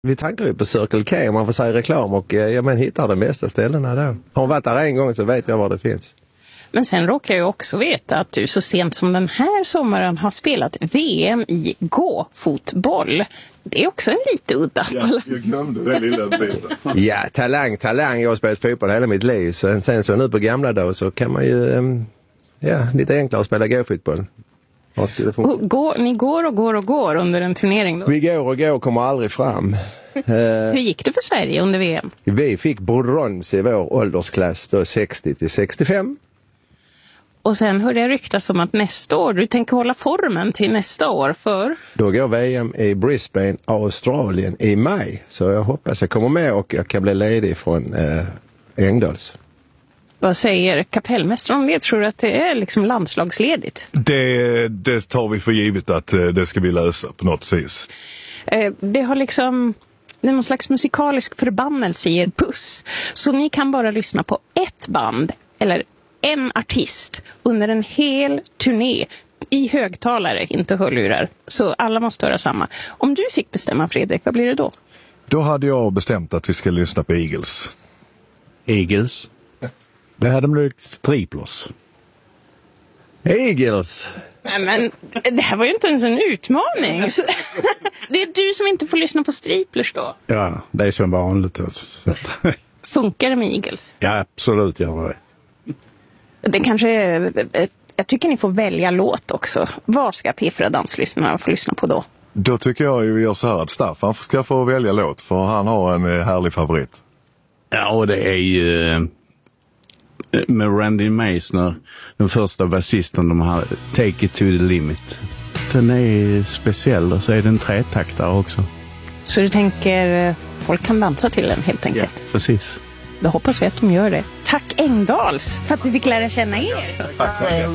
Vi tankar ju på Circle K om man får säga reklam och hittar de bästa ställena då. Har man varit där en gång så vet jag var det finns. Men sen råkar jag också veta att du så sent som den här sommaren har spelat VM i gåfotboll. Det är också en lite udda. Ja, jag glömde det lilla biten. Ja, talang. Jag har spelat fotboll hela mitt liv. Sen så nu på gamla dagar så kan man ju lite enklare spela gåfotboll. Ni går under en turnering då? Vi går och kommer aldrig fram. Hur gick det för Sverige under VM? Vi fick brons i vår åldersklass då 60-65. Och sen hörde jag ryktas om att nästa år, du tänker hålla formen till nästa år för? Då går VM i Brisbane, Australien i maj. Så jag hoppas jag kommer med och jag kan bli ledig från Engdals. Vad säger kapellmästaren om det? Tror du att det är liksom landslagsledigt? Det tar vi för givet att det ska vi lösa på något vis. Det har liksom... Det är någon slags musikalisk förbannelse i er buss. Så ni kan bara lyssna på ett band eller en artist under en hel turné i högtalare, inte hörlurar. Så alla måste höra samma. Om du fick bestämma, Fredrik, vad blir det då? Då hade jag bestämt att vi ska lyssna på Eagles. Eagles? Det hade blivit Striplers. Eagles? Nej, men det här var ju inte ens en utmaning. Det är du som inte får lyssna på Striplers då. Ja, det är som vanligt. Funkar det med Eagles? Ja, absolut gör det. Det kanske är... Jag tycker ni får välja låt också. Vad ska P4 danslyssnarna få lyssna på då? Då tycker jag ju vi gör så här att Staffan ska få välja låt. För han har en härlig favorit. Ja, och det är ju... med Randy Meisner, den första basisten de har, Take It To The Limit. Den är speciell och så är den tretaktare också. Så du tänker folk kan dansa till den helt enkelt? Ja, precis. Då hoppas vi att de gör det. Tack Engdals för att vi fick lära känna er.